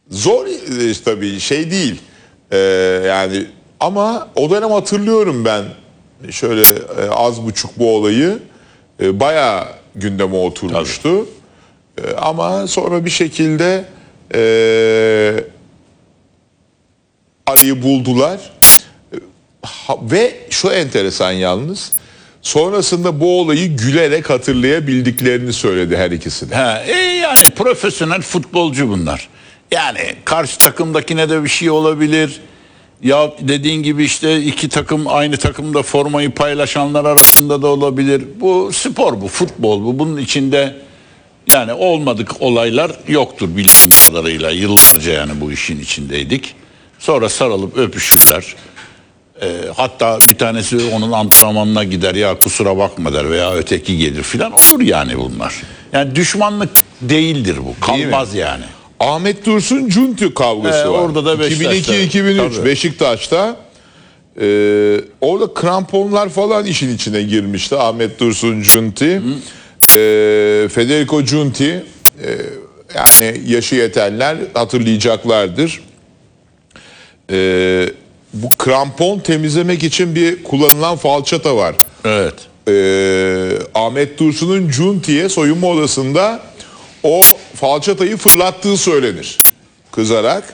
Zor tabii şey değil. Yani ama o dönem hatırlıyorum ben şöyle az buçuk bu olayı bayağı gündeme oturmuştu. Ama sonra bir şekilde arayı buldular. Ve şu enteresan yalnız, sonrasında bu olayı gülerek hatırlayabildiklerini söyledi her ikisi de. Yani profesyonel futbolcu bunlar. Yani karşı takımdakine de bir şey olabilir. Ya dediğin gibi işte iki takım aynı takımda formayı paylaşanlar arasında da olabilir. Bu spor, bu futbol, bu. Bunun içinde yani olmadık olaylar yoktur bildiğim kadarıyla. Yıllarca yani bu işin içindeydik. Sonra sarılıp öpüşürler. Hatta bir tanesi onun antrenmanına gider, ya kusura bakma der veya öteki gelir filan, olur yani bunlar. Yani düşmanlık değildir bu. Kalmaz yani. Ahmet Dursun Cunti kavgası var. Orada da 2002-2003 Beşiktaş'ta. Orada kramponlar falan işin içine girmişti. Ahmet Dursun Cunti. Federico Cunti. Yani yaşı yetenler hatırlayacaklardır. Bu krampon temizlemek için bir kullanılan falçata var. Evet. Ahmet Dursun'un Cunti'ye soyunma odasında o falçatayı fırlattığı söylenir. Kızarak.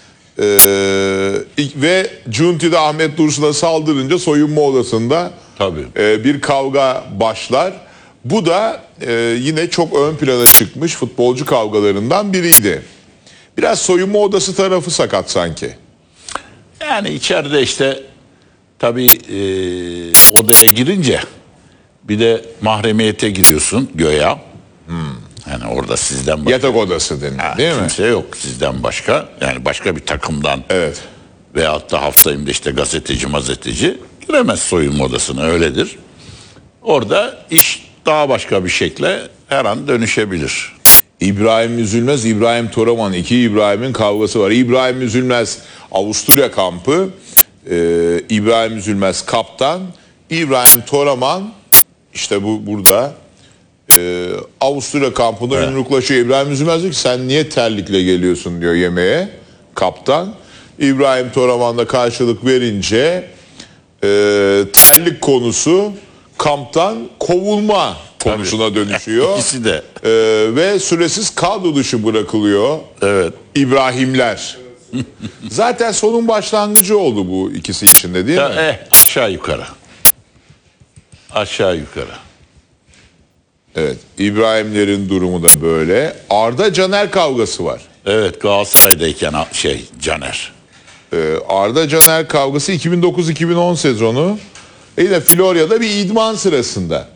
Ve Cunti de Ahmet Dursun'a saldırınca soyunma odasında bir kavga başlar. Bu da yine çok ön plana çıkmış futbolcu kavgalarından biriydi. Biraz soyunma odası tarafı sakat sanki. Yani içeride işte tabii odaya girince bir de mahremiyete giriyorsun göya. Yani orada sizden başka. Yatak odası deniyor değil mi? Kimse yok sizden başka. Yani başka bir takımdan. Evet. Veyahut da haftayımda işte gazeteci giremez soyunma odasına, öyledir. Orada iş daha başka bir şekle her an dönüşebilir. İbrahim Üzülmez, İbrahim Toraman, iki İbrahim'in kavgası var. İbrahim Üzülmez Avusturya kampı, İbrahim Üzülmez kaptan, İbrahim Toraman işte burada Avusturya kampında yumruklaşıyor. İbrahim Üzülmez diyor ki sen niye terlikle geliyorsun diyor yemeğe kaptan. İbrahim Toraman da karşılık verince terlik konusu kamptan kovulma konusuna dönüşüyor. İkisi de. Ve süresiz kadro dışı bırakılıyor. Evet. İbrahimler. Zaten sonun başlangıcı oldu bu ikisi içinde değil mi? Aşağı yukarı. Aşağı yukarı. Evet. İbrahimlerin durumu da böyle. Arda Caner kavgası var. Evet, Galatasaray'dayken Caner. Arda Caner kavgası 2009-2010 sezonu. Yine Florya'da bir idman sırasında.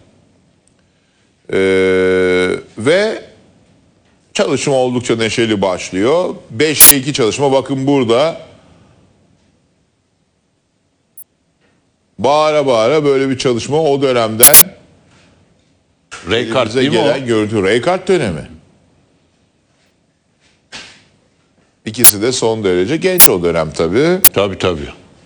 Ve çalışma oldukça neşeli başlıyor. 5'te 2 çalışma. Bakın burada bağıra bağıra böyle bir çalışma o dönemden Rijkaard değil mi gelen görüntü. Rijkaard dönemi. İkisi de son derece genç o dönem tabii. Tabii.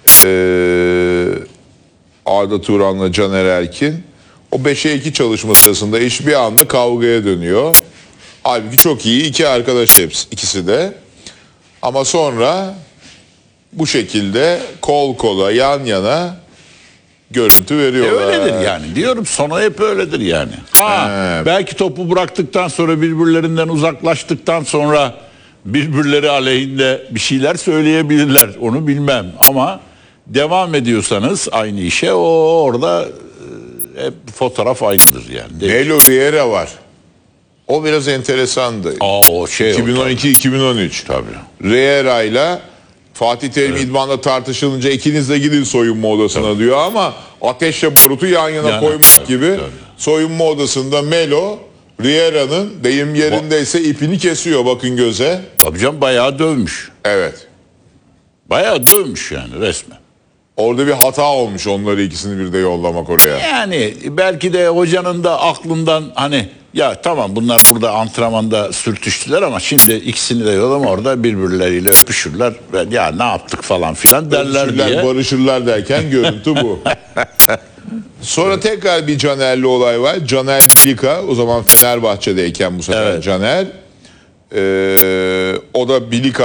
Arda Turan'la Caner Erkin. O 5'e 2 çalışma sırasında iş bir anda kavgaya dönüyor. Halbuki çok iyi iki arkadaş ikisi de. Ama sonra bu şekilde kol kola yan yana görüntü veriyorlar. Öyledir yani. Diyorum sonu hep öyledir yani. Belki topu bıraktıktan sonra birbirlerinden uzaklaştıktan sonra birbirleri aleyhinde bir şeyler söyleyebilirler. Onu bilmem ama devam ediyorsanız aynı işe orada hep fotoğraf aynıdır yani. Melo Riera var. O biraz enteresandı. O 2012-2013. Tabii. Riera ile Fatih Terim idmanda tartışılınca ikiniz de gidin soyunma odasına diyor ama ateşle barutu yan yana koymak gibi soyunma odasında Melo Riera'nın deyim yerindeyse ipini kesiyor bakın göze. Tabii canım, bayağı dövmüş. Evet. Bayağı dövmüş yani resmen. Orada bir hata olmuş onları ikisini bir de yollamak oraya. Yani belki de hocanın da aklından hani ya tamam bunlar burada antrenmanda sürtüştüler ama şimdi ikisini de yollama, orada birbirleriyle öpüşürler ve ya ne yaptık falan filan derler diye. Barışırlar derken görüntü bu. Sonra tekrar bir Caner'li olay var. Caner Bilika o zaman Fenerbahçe'deyken bu sefer Caner. O da Bilika